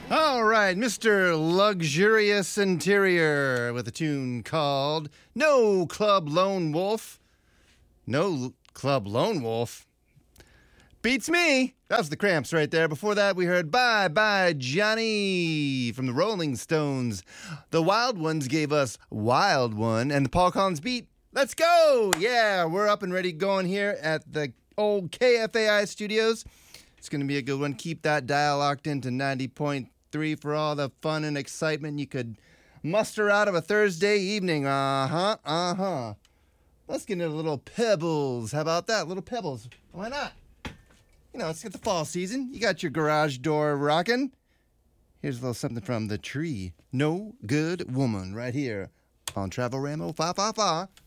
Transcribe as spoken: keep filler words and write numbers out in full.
All right, Mister Luxurious Interior with a tune called No Club Lone Wolf. No L- Club Lone Wolf. Beats me. That was the Cramps right there. Before that, we heard Bye Bye Johnny from the Rolling Stones. The Wild Ones gave us Wild One, and the Paul Collins beat. Let's go. Yeah, we're up and ready going here at the old K F A I studios. It's going to be a good one. Keep that dial locked into ninety point three for all the fun and excitement you could muster out of a Thursday evening. Uh-huh, uh-huh. Let's get into little pebbles. How about that? Little pebbles. Why not? You know, let's get the fall season. You got your garage door rocking. Here's a little something from The Tree. No Good Woman right here on Travel Rambo five five five.